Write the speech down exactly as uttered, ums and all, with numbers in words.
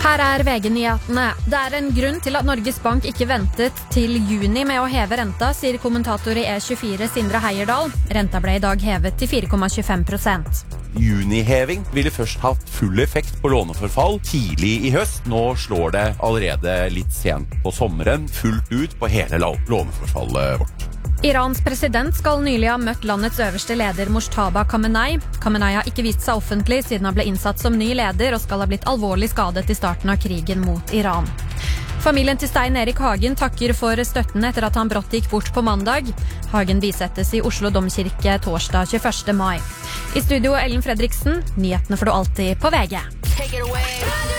Her er V G-nyhetene. Det er en grunn til at Norges Bank ikke ventet til juni med å heve renta, sier kommentator i E tjuefire Sindre Heierdal. Renta ble i dag hevet til fire komma tjuefem prosent. Juniheving ville først hatt full effekt på låneforfall tidlig i høst. Nå slår det allerede litt sent på sommeren fullt ut på hele låneforfallet vårt. Irans president skal nylig ha møtt landets øverste leder Mojtaba Khamenei. Khamenei har ikke vist seg offentlig siden han ble innsatt som ny leder og skal ha blitt alvorlig skadet i starten av krigen mot Iran. Familien til Stein Erik Hagen takker for støtten etter at han brått gikk bort på mandag. Hagen bisettes i Oslo Domkirke torsdag tjueførste mai. I studio Ellen Fredriksen, nyhetene får du alltid på V G.